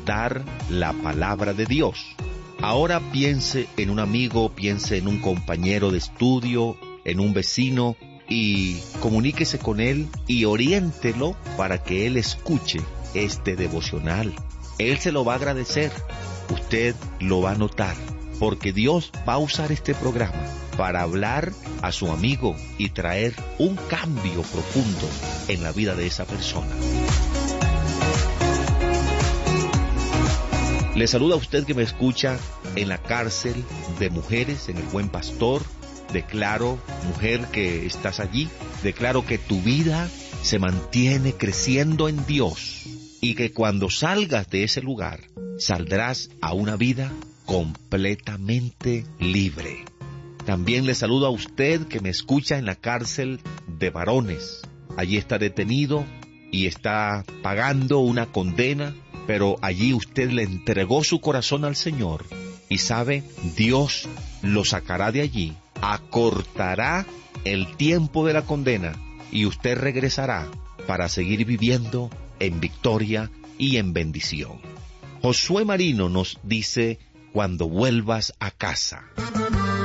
anotar la palabra de Dios. Ahora piense en un amigo, piense en un compañero de estudio, en un vecino, y comuníquese con él y oriéntelo para que él escuche este devocional. Él se lo va a agradecer, usted lo va a notar, porque Dios va a usar este programa para hablar a su amigo y traer un cambio profundo en la vida de esa persona. Le saluda a usted que me escucha en la cárcel de mujeres, en el Buen Pastor. Declaro, mujer que estás allí, declaro que tu vida se mantiene creciendo en Dios y que cuando salgas de ese lugar, saldrás a una vida completamente libre. También le saludo a usted que me escucha en la cárcel de varones. Allí está detenido y está pagando una condena, pero allí usted le entregó su corazón al Señor y sabe, Dios lo sacará de allí, acortará el tiempo de la condena y usted regresará para seguir viviendo en victoria y en bendición. Josué Marino nos dice, cuando vuelvas a casa.